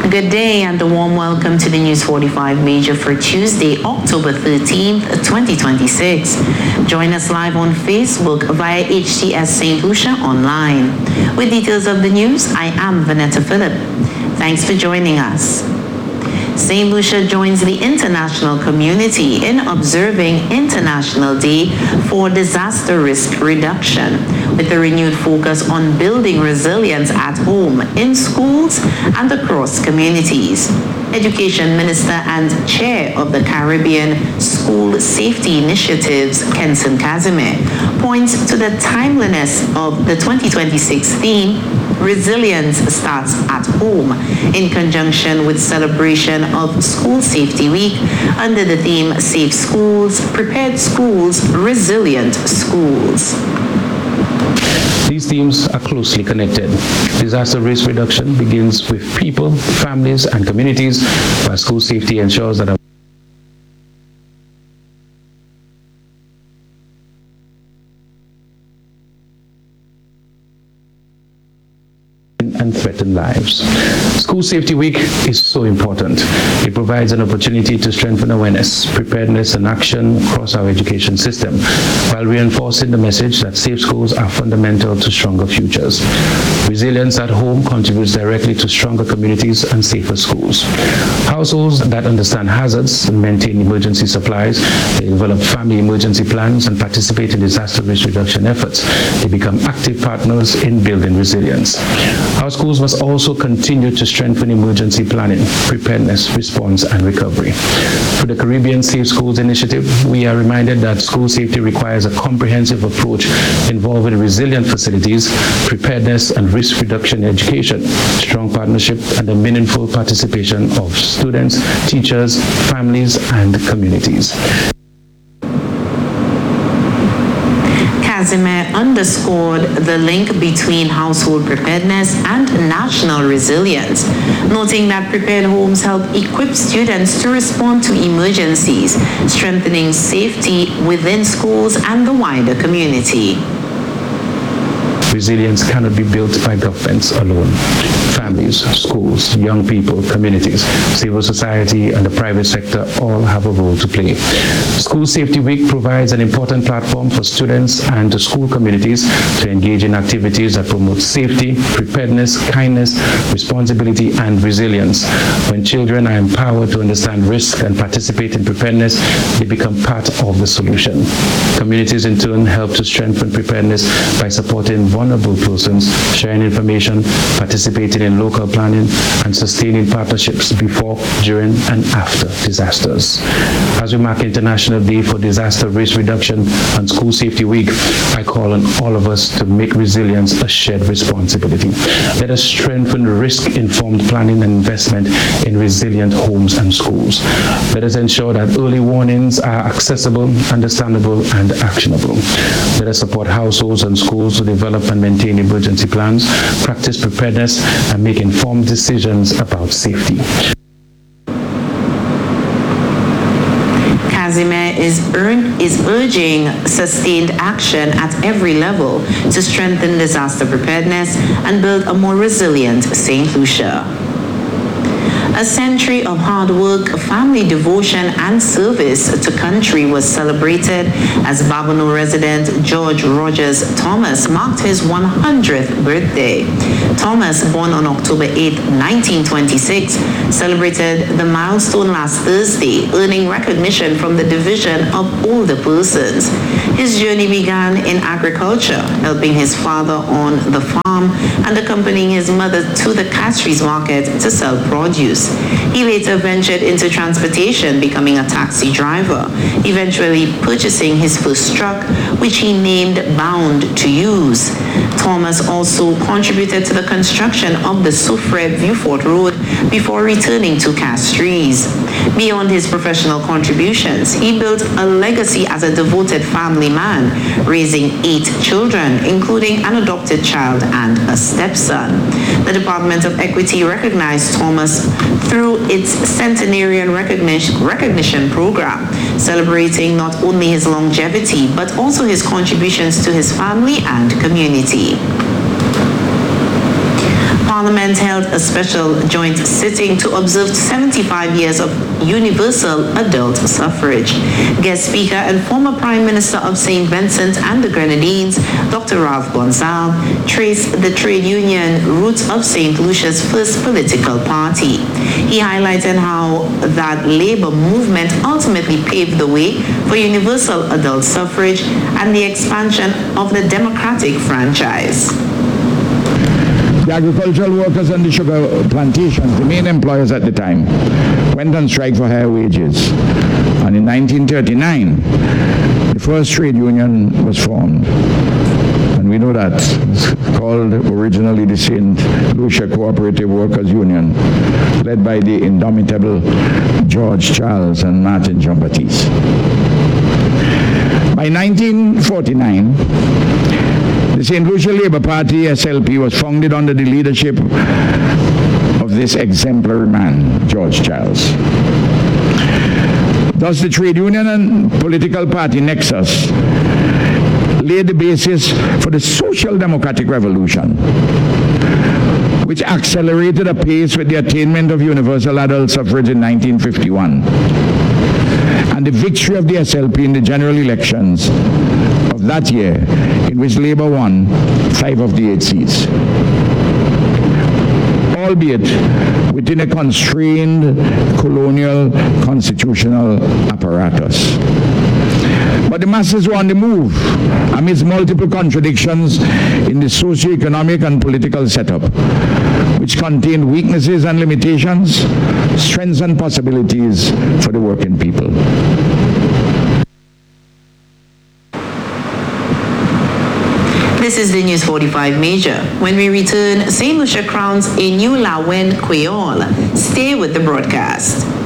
Good day and a warm welcome to the News 45 Major for Tuesday, October 13th, 2026. Join us live on Facebook via HTS St. Lucia Online. With details of the news, I am Vanetta Phillip. Thanks for joining us. St. Lucia joins the international community in observing International Day for Disaster Risk Reduction, with a renewed focus on building resilience at home, in schools, and across communities. Education Minister and Chair of the Caribbean School Safety Initiatives, Kenson Casimir, points to the timeliness of the 2026 theme, Resilience Starts at Home, in conjunction with celebration of School Safety Week under the theme Safe Schools, Prepared Schools, Resilient Schools. These themes are closely connected. Disaster risk reduction begins with people, families, and communities, while school safety ensures that and threaten lives. School Safety Week is so important. It provides an opportunity to strengthen awareness, preparedness, and action across our education system, while reinforcing the message that safe schools are fundamental to stronger futures. Resilience at home contributes directly to stronger communities and safer schools. Households that understand hazards and maintain emergency supplies, they develop family emergency plans and participate in disaster risk reduction efforts. They become active partners in building resilience. Our schools must also continue to strengthen emergency planning, preparedness, response, and recovery. Through the Caribbean Safe Schools Initiative, we are reminded that school safety requires a comprehensive approach involving resilient facilities, preparedness, and risk reduction education, strong partnership, and the meaningful participation of students, teachers, families, and communities. Casimir underscored the link between household preparedness and national resilience, noting that prepared homes help equip students to respond to emergencies, strengthening safety within schools and the wider community. Resilience cannot be built by governments alone. Families, schools, young people, communities, civil society, and the private sector all have a role to play. School Safety Week provides an important platform for students and the school communities to engage in activities that promote safety, preparedness, kindness, responsibility, and resilience. When children are empowered to understand risk and participate in preparedness, they become part of the solution. Communities, in turn, help to strengthen preparedness by supporting vulnerable persons, sharing information, participating in local planning, and sustaining partnerships before, during, and after disasters. As we mark International Day for Disaster Risk Reduction and School Safety Week, I call on all of us to make resilience a shared responsibility. Let us strengthen risk-informed planning and investment in resilient homes and schools. Let us ensure that early warnings are accessible, understandable, and actionable. Let us support households and schools to develop and maintain emergency plans, practice preparedness, and make informed decisions about safety. Casimir is urging sustained action at every level to strengthen disaster preparedness and build a more resilient St. Lucia. A century of hard work, family devotion, and service to country was celebrated as Babonneau resident George Rogers Thomas marked his 100th birthday. Thomas, born on October 8, 1926, celebrated the milestone last Thursday, earning recognition from the Division of Older Persons. His journey began in agriculture, helping his father on the farm and accompanying his mother to the Castries market to sell produce. He later ventured into transportation, becoming a taxi driver, eventually purchasing his first truck, which he named Bound to Use. Thomas also contributed to the construction of the Soufrière-Vieux-Fort Road before returning to Castries. Beyond his professional contributions, he built a legacy as a devoted family man, raising 8 children, including an adopted child and a stepson. The Department of Equity recognized Thomas through its centenarian recognition program, celebrating not only his longevity, but also his contributions to his family and community. Parliament held a special joint sitting to observe 75 years of universal adult suffrage. Guest speaker and former Prime Minister of St. Vincent and the Grenadines, Dr. Ralph Gonzalez, traced the trade union roots of St. Lucia's first political party. He highlighted how that labor movement ultimately paved the way for universal adult suffrage and the expansion of the democratic franchise. The agricultural workers on the sugar plantations, the main employers at the time, went on strike for higher wages. And in 1939, the first trade union was formed. And we know that. It's called originally the St. Lucia Cooperative Workers Union, led by the indomitable George Charles and Martin Jean-Baptiste. By 1949, the St. Lucia Labour Party, SLP, was founded under the leadership of this exemplary man, George Charles. Thus, the trade union and political party nexus laid the basis for the social democratic revolution, which accelerated apace with the attainment of universal adult suffrage in 1951, and the victory of the SLP in the general elections of that year, in which Labour won 5 of the 8 seats, albeit within a constrained colonial constitutional apparatus. But the masses were on the move amidst multiple contradictions in the socio-economic and political setup, which contained weaknesses and limitations, strengths and possibilities for the working people. This is the News 45 Major. When we return, St. Lucia crowns a new Lawen Creole. Stay with the broadcast.